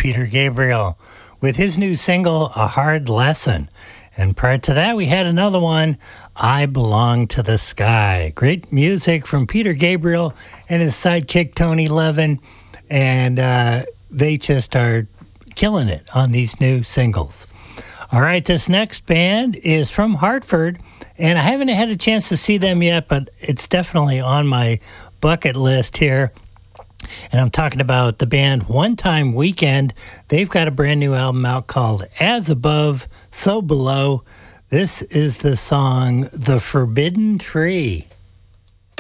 Peter Gabriel with his new single, A Hard Lesson. And prior to that, we had another one, I Belong to the Sky. Great music from Peter Gabriel and his sidekick, Tony Levin. And they just are killing it on these new singles. All right, this next band is from Hartford. And I haven't had a chance to see them yet, but it's definitely on my bucket list here. And I'm talking about the band One Time Weekend. They've got a brand new album out called As Above, So Below. This is the song The Forbidden Tree.